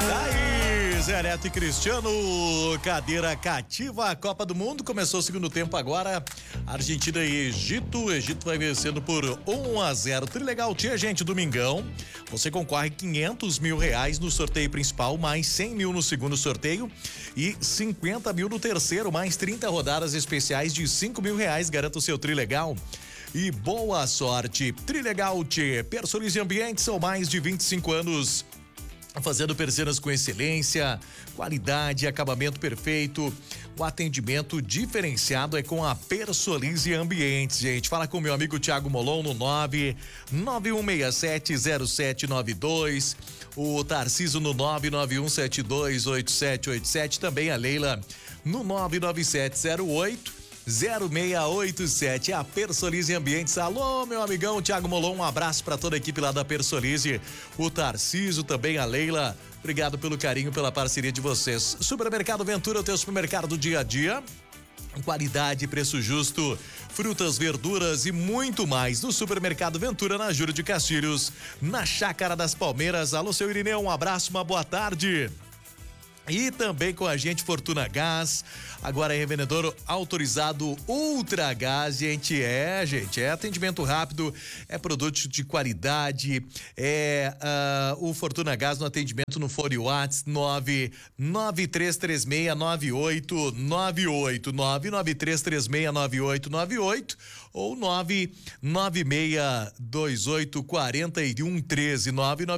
Daí, Zé Neto e Cristiano, cadeira cativa. A Copa do Mundo começou o segundo tempo agora. Argentina e Egito. O Egito vai vencendo por 1-0. Trilegal Tia, gente, domingão. Você concorre R$500 mil no sorteio principal, mais 100 mil no segundo sorteio e 50 mil no terceiro, mais 30 rodadas especiais de R$5 mil. Garanta o seu Trilegal. E boa sorte. Trilegal Tia, Personalize Ambiente, são mais de 25 anos fazendo persianas com excelência, qualidade, acabamento perfeito. O atendimento diferenciado é com a Personalize Ambientes, gente. Fala com meu amigo Thiago Molon no 991670792, o Tarciso no 991728787, também a Leila no 997080687, a Personalize Ambientes. Alô, meu amigão Thiago Molon, um abraço para toda a equipe lá da Personalize, o Tarciso, também a Leila. Obrigado pelo carinho, pela parceria de vocês. Supermercado Ventura, o teu supermercado do dia a dia. Qualidade, preço justo, frutas, verduras e muito mais no Supermercado Ventura, na Júlio de Castilhos, na Chácara das Palmeiras. Alô, seu Irineu, um abraço, uma boa tarde. E também com a gente Fortuna Gás, agora é revendedor autorizado Ultra Gás, gente, é atendimento rápido, é produto de qualidade, o Fortuna Gás no atendimento no fone WhatsApp 993369898, 993369898 ou 996284113,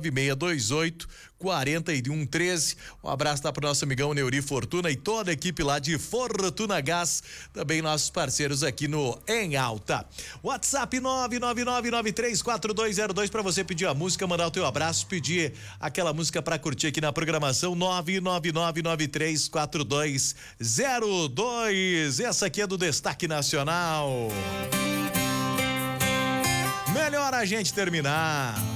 996284113. Um abraço lá pro nosso amigão Neuri Fortuna e toda a equipe lá de Fortuna Gás, também nossos parceiros aqui no Em Alta. WhatsApp 999934202 para você pedir a música, mandar o teu abraço, pedir aquela música para curtir aqui na programação 999934202. Essa aqui é do Destaque Nacional. Melhor a gente terminar.